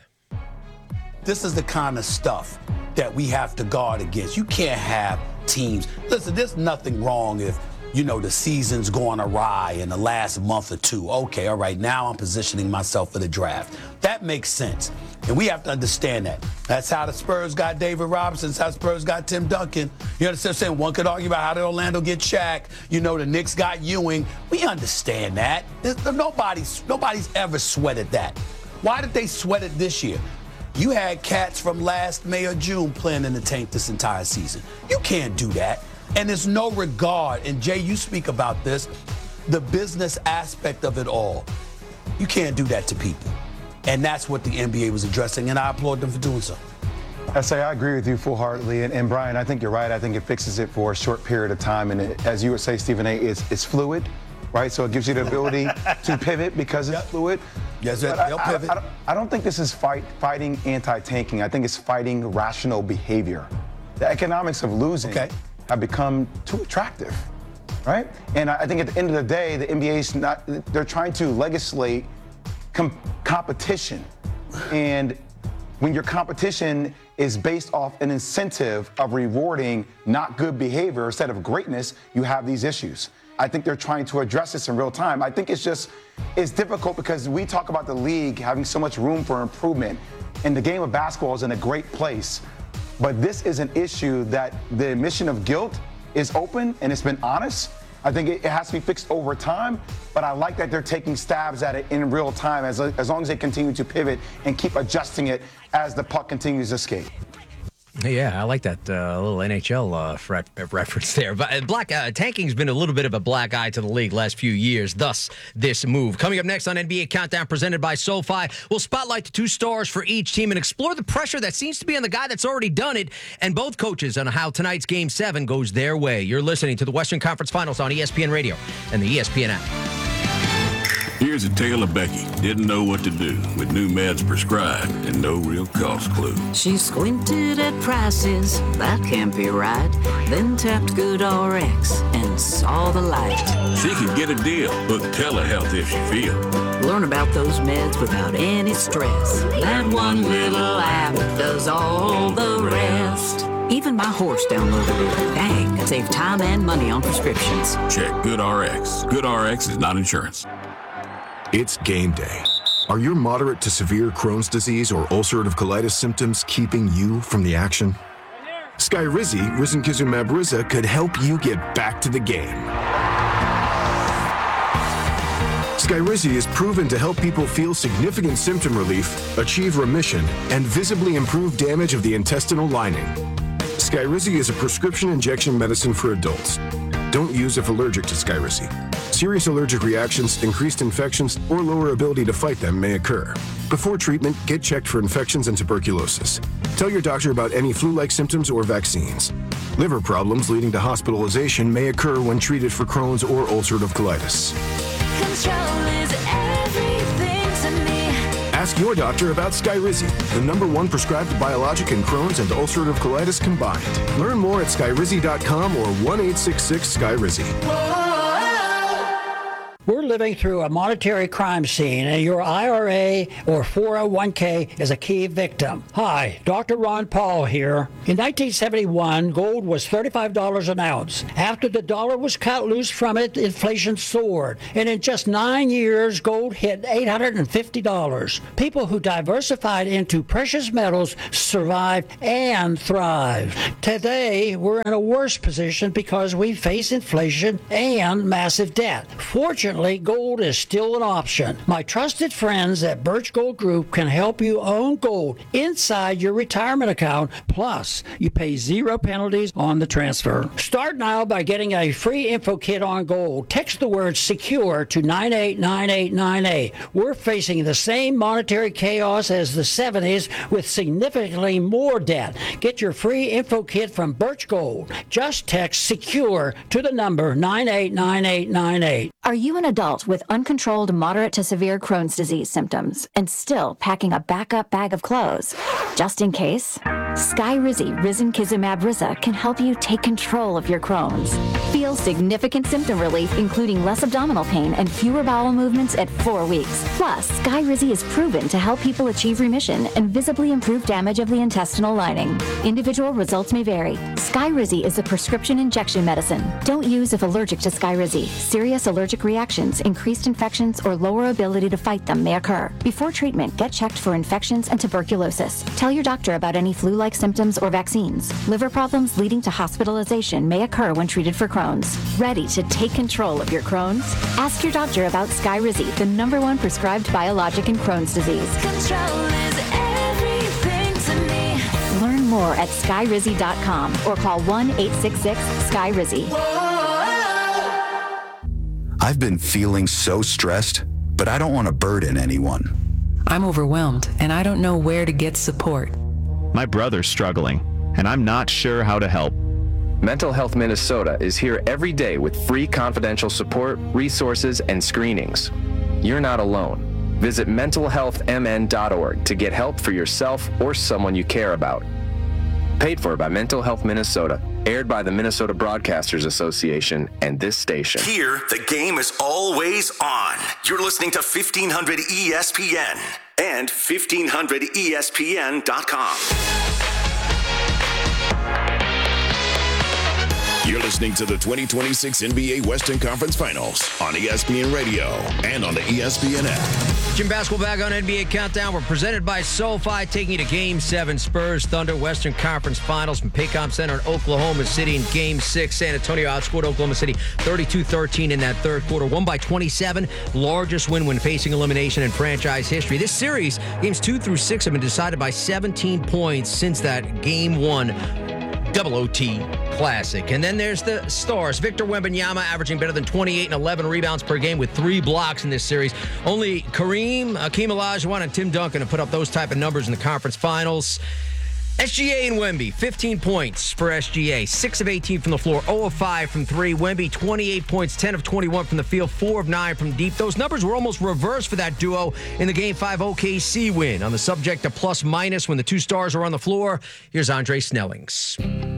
This is the kind of stuff that we have to guard against. You can't have teams. Listen, there's nothing wrong if, the season's going awry in the last month or two. Okay, all right, now I'm positioning myself for the draft. That makes sense. And we have to understand that. That's how the Spurs got David Robinson. That's how the Spurs got Tim Duncan. You understand what I'm saying? One could argue about how did Orlando get Shaq. The Knicks got Ewing. We understand that. Nobody's ever sweated that. Why did they sweat it this year? You had cats from last May or June playing in the tank this entire season. You can't do that. And there's no regard. And Jay, you speak about this, the business aspect of it all. You can't do that to people. And that's what the NBA was addressing, and I applaud them for doing so. I agree with you full-heartedly. And Brian, I think you're right. I think it fixes it for a short period of time. And as you would say, Stephen A., it's fluid, right? So it gives you the ability to pivot because it's fluid. Yes, they'll pivot. I don't think this is fighting anti-tanking. I think it's fighting rational behavior. The economics of losing have become too attractive, right? And I think at the end of the day, the NBA's they're trying to legislate competition. And when your competition is based off an incentive of rewarding not good behavior instead of greatness, you have these issues. I think they're trying to address this in real time. I think it's difficult because we talk about the league having so much room for improvement, and the game of basketball is in a great place. But this is an issue that the admission of guilt is open and it's been honest. I think it has to be fixed over time, but I like that they're taking stabs at it in real time as long as they continue to pivot and keep adjusting it as the puck continues to skate. Yeah, I like that little NHL reference there. But tanking's been a little bit of a black eye to the league last few years, thus this move. Coming up next on NBA Countdown, presented by SoFi, we'll spotlight the 2 stars for each team and explore the pressure that seems to be on the guy that's already done it, and both coaches on how tonight's Game 7 goes their way. You're listening to the Western Conference Finals on ESPN Radio and the ESPN app. Here's a tale of Becky. Didn't know what to do with new meds prescribed and no real cost clue. She squinted at prices, that can't be right. Then tapped GoodRx and saw the light. She could get a deal, book telehealth if she feel. Learn about those meds without any stress. That one little app does all the rest. Even my horse downloaded it. Dang, save time and money on prescriptions. Check GoodRx. GoodRx is not insurance. It's game day. Are your moderate to severe Crohn's disease or ulcerative colitis symptoms keeping you from the action? Skyrizi, risankizumab Riza, could help you get back to the game. Skyrizi is proven to help people feel significant symptom relief, achieve remission, and visibly improve damage of the intestinal lining. Skyrizi is a prescription injection medicine for adults. Don't use if allergic to Skyrizi. Serious allergic reactions, increased infections, or lower ability to fight them may occur. Before treatment, get checked for infections and tuberculosis. Tell your doctor about any flu-like symptoms or vaccines. Liver problems leading to hospitalization may occur when treated for Crohn's or ulcerative colitis. Control is everything to me. Ask your doctor about Skyrizi, the #1 prescribed biologic in Crohn's and ulcerative colitis combined. Learn more at skyrizi.com or 1-866-SKYRIZI. We're living through a monetary crime scene, and your IRA or 401k is a key victim. Hi, Dr. Ron Paul here. In 1971, gold was $35 an ounce. After the dollar was cut loose from it, inflation soared. And in just 9 years, gold hit $850. People who diversified into precious metals survived and thrived. Today, we're in a worse position because we face inflation and massive debt. Fortunately, gold is still an option. My trusted friends at Birch Gold Group can help you own gold inside your retirement account. Plus, you pay 0 penalties on the transfer. Start now by getting a free info kit on gold. Text the word SECURE to 989898. We're facing the same monetary chaos as the 70s with significantly more debt. Get your free info kit from Birch Gold. Just text SECURE to the number 989898. Are you an adult with uncontrolled moderate to severe Crohn's disease symptoms and still packing a backup bag of clothes? Just in case, Skyrizi Risankizumab Riza can help you take control of your Crohn's. Feel significant symptom relief, including less abdominal pain and fewer bowel movements at 4 weeks. Plus, Skyrizi is proven to help people achieve remission and visibly improve damage of the intestinal lining. Individual results may vary. Skyrizi is a prescription injection medicine. Don't use if allergic to Skyrizi. Serious allergic reactions, increased infections, or lower ability to fight them may occur. Before treatment, get checked for infections and tuberculosis. Tell your doctor about any flu-like symptoms or vaccines. Liver problems leading to hospitalization may occur when treated for Crohn's. Ready to take control of your Crohn's? Ask your doctor about Skyrizi, the #1 prescribed biologic in Crohn's disease. Control is everything to me. Learn more at skyrizi.com or call 1-866-SKYRIZI. I've been feeling so stressed, but I don't want to burden anyone. I'm overwhelmed, and I don't know where to get support. My brother's struggling, and I'm not sure how to help. Mental Health Minnesota is here every day with free confidential support, resources, and screenings. You're not alone. Visit mentalhealthmn.org to get help for yourself or someone you care about. Paid for by Mental Health Minnesota. Aired by the Minnesota Broadcasters Association and this station. Here, the game is always on. You're listening to 1500 ESPN and 1500ESPN.com. You're listening to the 2026 NBA Western Conference Finals on ESPN Radio and on the ESPN app. Jim Basketball back on NBA Countdown. We're presented by SoFi, taking you to Game 7. Spurs, Thunder, Western Conference Finals from Paycom Center in Oklahoma City in Game 6. San Antonio outscored Oklahoma City 32-13 in that third quarter. Won by 27. Largest win when facing elimination in franchise history. This series, Games 2 through 6, have been decided by 17 points since that Game 1 Double OT Classic. And then there's the stars. Victor Wembanyama averaging better than 28 and 11 rebounds per game with 3 blocks in this series. Only Kareem, Hakeem Olajuwon, and Tim Duncan have put up those type of numbers in the conference finals. SGA and Wemby, 15 points for SGA, 6 of 18 from the floor, 0 of 5 from 3. Wemby, 28 points, 10 of 21 from the field, 4 of 9 from deep. Those numbers were almost reversed for that duo in the Game 5 OKC win. On the subject of plus-minus when the two stars are on the floor, here's Andre Snellings.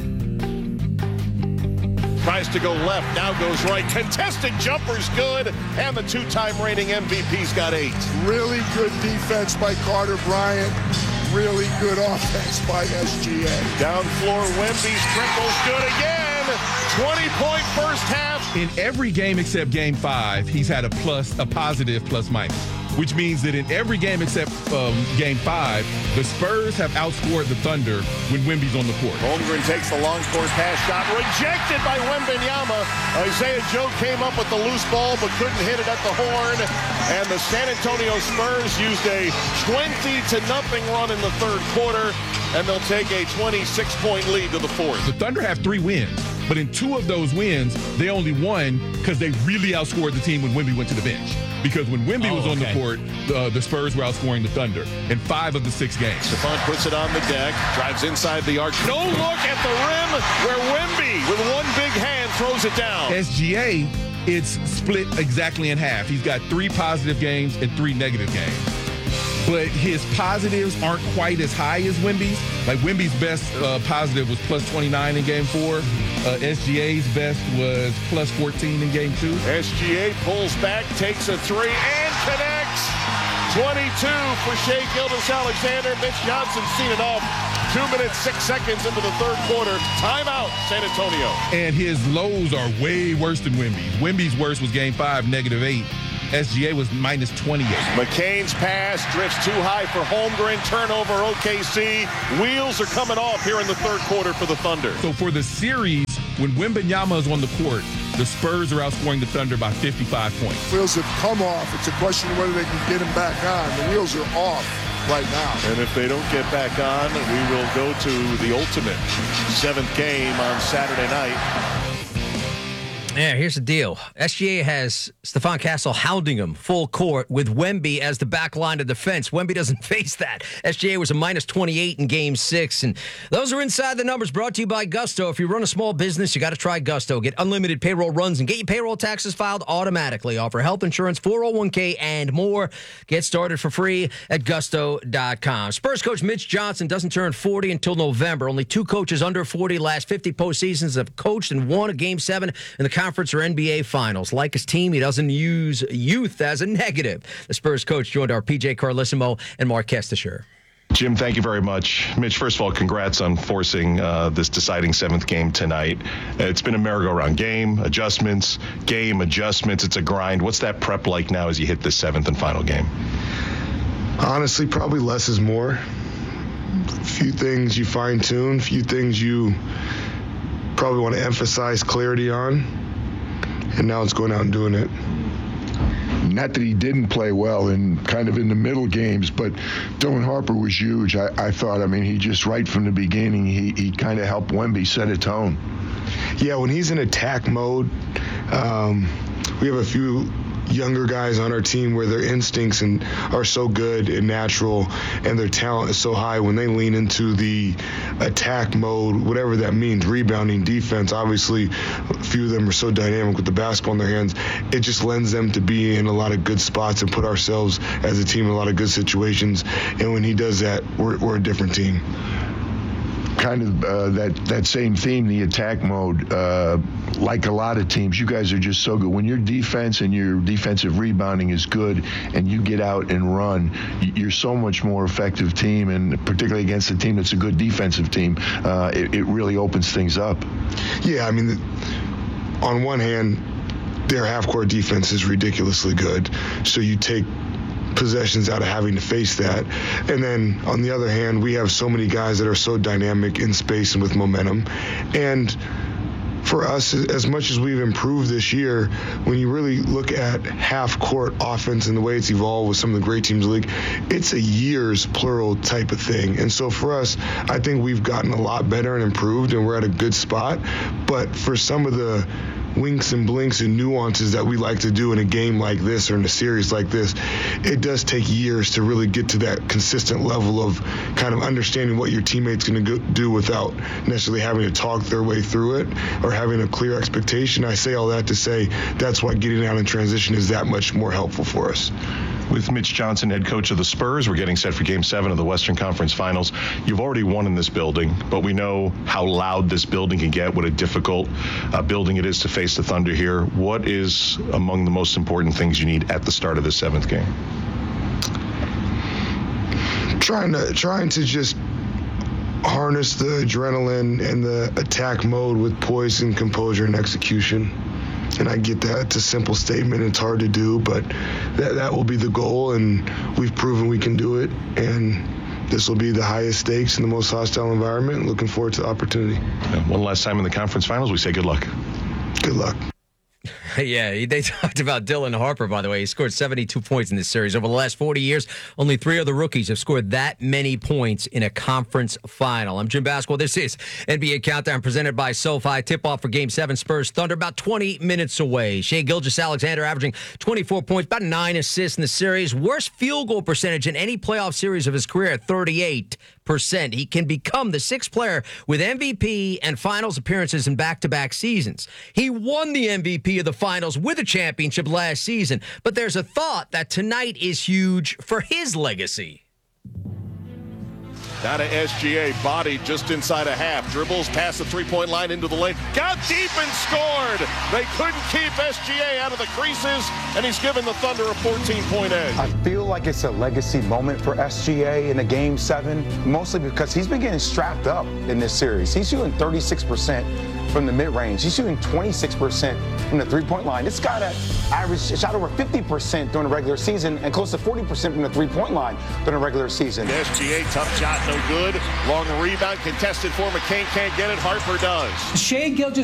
Tries to go left, now goes right. Contested jumper's good, and the two-time reigning MVP's got 8. Really good defense by Carter Bryant. Really good offense by SGA. Down floor, Wemby's triple's good again. 20-point first half. In every game except Game 5, he's had a positive plus-minus, which means that in every game except Game 5, the Spurs have outscored the Thunder when Wemby's on the court. Holmgren takes the long court pass shot, rejected by Wembanyama. Isaiah Joe came up with the loose ball but couldn't hit it at the horn. And the San Antonio Spurs used a 20-0 run in the third quarter, and they'll take a 26-point lead to the fourth. The Thunder have 3 wins, but in 2 of those wins, they only won because they really outscored the team when Wemby went to the bench. Because when Wemby was on the court, the Spurs were outscoring the Thunder in 5 of the 6 games. Stephon puts it on the deck, drives inside the arc. No look at the rim where Wemby, with one big hand, throws it down. SGA, it's split exactly in half. He's got 3 positive games and 3 negative games. but his positives aren't quite as high as Wemby's. Like Wemby's best positive was plus 29 in game 4. SGA's best was plus 14 in game 2. SGA pulls back, takes a 3, and connects. 22 for Shai Gilgeous-Alexander. Mitch Johnson's seen it off. 2 minutes, 6 seconds into the third quarter. Timeout, San Antonio. And his lows are way worse than Wemby's. Wemby's worst was game 5, -8. SGA was minus 28. McCain's pass drifts too high for Holmgren. Turnover, OKC. Wheels are coming off here in the third quarter for the Thunder. So for the series, when Wembanyama is on the court, the Spurs are outscoring the Thunder by 55 points. Wheels have come off. It's a question of whether they can get him back on. The wheels are off right now. And if they don't get back on, we will go to the ultimate 7th game on Saturday night. Yeah, here's the deal. SGA has Stephon Castle hounding him full court with Wemby as the back line of defense. Wemby doesn't face that. SGA was a minus 28 in game 6. And those are inside the numbers, brought to you by Gusto. If you run a small business, you got to try Gusto. Get unlimited payroll runs and get your payroll taxes filed automatically. Offer health insurance, 401k, and more. Get started for free at gusto.com. Spurs coach Mitch Johnson doesn't turn 40 until November. Only 2 coaches under 40 last 50 postseasons have coached and won a game 7 in the conference or NBA finals. Like his team, he doesn't use youth as a negative. The Spurs coach joined our PJ Carlissimo and Mark Kestisher. Jim, thank you very much. Mitch, first of all, congrats on forcing this deciding 7th game tonight. It's been a merry-go-round game, adjustments. It's a grind. What's that prep like now as you hit this 7th and final game? Honestly, probably less is more. A few things you fine-tune, a few things you probably want to emphasize clarity on, and now it's going out and doing it. Not that he didn't play well in kind of in the middle games, but Dylan Harper was huge. I thought, he just right from the beginning, he kind of helped Wemby set a tone. Yeah, when he's in attack mode, we have a few younger guys on our team where their instincts are so good and natural, and their talent is so high. When they lean into the attack mode, whatever that means, rebounding, defense, obviously a few of them are so dynamic with the basketball in their hands, it just lends them to be in a lot of good spots and put ourselves as a team in a lot of good situations. And when he does that, we're a different team. Kind of that same theme, the attack mode, like a lot of teams, you guys are just so good. When your defense and your defensive rebounding is good and you get out and run, you're so much more effective team, and particularly against a team that's a good defensive team, it really opens things up. Yeah, on one hand, their half-court defense is ridiculously good, so you take possessions out of having to face that. And then on the other hand, we have so many guys that are so dynamic in space and with momentum. And for us, as much as we've improved this year, when you really look at half-court offense and the way it's evolved with some of the great teams in the league, it's a years plural type of thing. And so for us, I think we've gotten a lot better and improved, and we're at a good spot. But for some of the winks and blinks and nuances that we like to do in a game like this or in a series like this, it does take years to really get to that consistent level of kind of understanding what your teammate's going to do without necessarily having to talk their way through it or having a clear expectation. I say all that to say that's why getting out in transition is that much more helpful for us. With Mitch Johnson, head coach of the Spurs, we're getting set for Game 7 of the Western Conference Finals. You've already won in this building, but we know how loud this building can get, what a difficult building it is to face the Thunder here. What is among the most important things you need at the start of the 7th game? Trying to just harness the adrenaline and the attack mode with poise and composure and execution. And I get that it's a simple statement. It's hard to do, but that will be the goal, and we've proven we can do it. And this will be the highest stakes in the most hostile environment. Looking forward to the opportunity. One last time in the conference finals, we say good luck. Good luck. Yeah, they talked about Dylan Harper, by the way. He scored 72 points in this series. Over the last 40 years, only 3 other rookies have scored that many points in a conference final. I'm Jim Basquil. This is NBA Countdown presented by SoFi. Tip-off for Game 7, Spurs Thunder, about 20 minutes away. Shai Gilgeous-Alexander averaging 24 points, about 9 assists in the series. Worst field goal percentage in any playoff series of his career at 38%. He can become the 6th player with MVP and finals appearances in back-to-back seasons. He won the MVP of the finals with a championship last season. But there's a thought that tonight is huge for his legacy. Down to SGA, bodied just inside a half. Dribbles past the three-point line into the lane. Got deep and scored. They couldn't keep SGA out of the creases, and he's given the Thunder a 14-point edge. I feel like it's a legacy moment for SGA in the Game 7, mostly because he's been getting strapped up in this series. He's shooting 36% from the mid-range. He's shooting 26% from the three-point line. This guy that shot over 50% during the regular season and close to 40% from the three-point line during the regular season. SGA, tough shot, no good. Long rebound contested for McCain, can't get it. Harper does. Shai Gilgeous